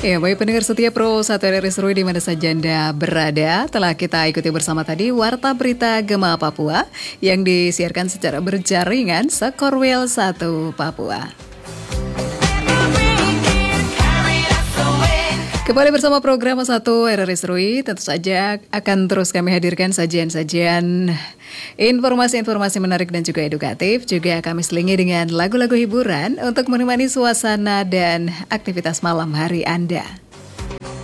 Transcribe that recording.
Ya, baik pendengar setia Pro 1 RRI Seru di mana saja Anda berada, telah kita ikuti bersama tadi Warta Berita Gema Papua yang disiarkan secara berjaringan Sekorwil 1 Papua. Kembali bersama program 1 RRI Serui, tentu saja akan terus kami hadirkan sajian-sajian informasi-informasi menarik dan juga edukatif. Juga kami selingi dengan lagu-lagu hiburan untuk menemani suasana dan aktivitas malam hari Anda.